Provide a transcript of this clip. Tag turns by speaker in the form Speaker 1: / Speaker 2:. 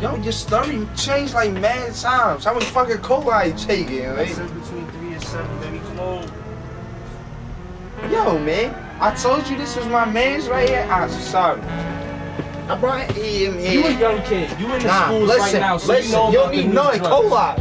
Speaker 1: Yo, your story changed like mad times. How much fucking cola you taking,
Speaker 2: I
Speaker 1: right?
Speaker 2: said between 3 and 7, baby. Come on.
Speaker 1: Yo, man, I told you this was my man's right here. I'm sorry. I brought him here.
Speaker 2: You a young kid. You in the
Speaker 1: Nah,
Speaker 2: schools
Speaker 1: listen,
Speaker 2: right now, so
Speaker 1: listen,
Speaker 2: you know
Speaker 1: you
Speaker 2: about
Speaker 1: don't
Speaker 2: the
Speaker 1: need
Speaker 2: new
Speaker 1: none
Speaker 2: drugs.
Speaker 1: cola.